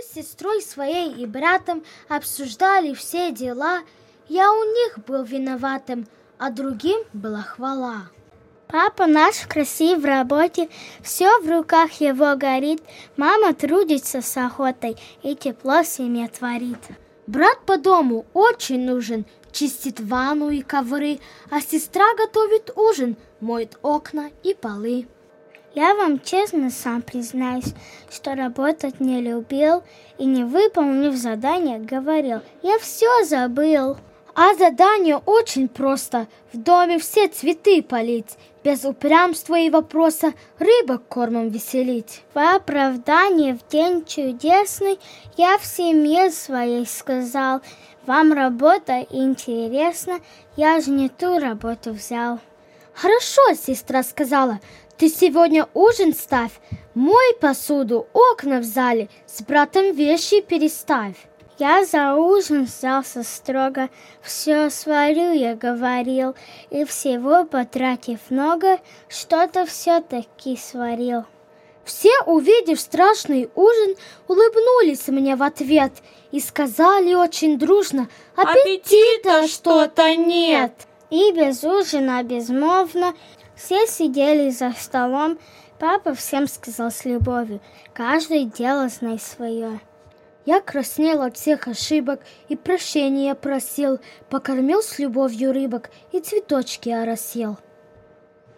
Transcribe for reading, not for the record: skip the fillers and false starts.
с сестрой своей и братом обсуждали все дела. Я у них был виноватым, а другим была хвала. Папа наш красив в работе, все в руках его горит. Мама трудится с охотой и тепло в семье творит. Брат по дому очень нужен, чистит ванну и ковры, а сестра готовит ужин, моет окна и полы. Я вам честно сам признаюсь, что работать не любил и, не выполнив задание, говорил: я все забыл. А задание очень просто: в доме все цветы полить, без упрямства и вопроса рыбок кормом веселить. В оправдании в день чудесный я в семье своей сказал: вам работа интересна, я же не ту работу взял. Хорошо, сестра сказала, ты сегодня ужин ставь, мой посуду, окна в зале, с братом вещи переставь. Я за ужин взялся строго, все сварю, я говорил, и всего потратив много, что-то все-таки сварил. Все, увидев страшный ужин, улыбнулись мне в ответ и сказали очень дружно: аппетита что-то нет. И без ужина безмолвно все сидели за столом. Папа всем сказал с любовью: каждый дело знай свое. Я краснел от всех ошибок и прощения просил, покормил с любовью рыбок и цветочки оросил.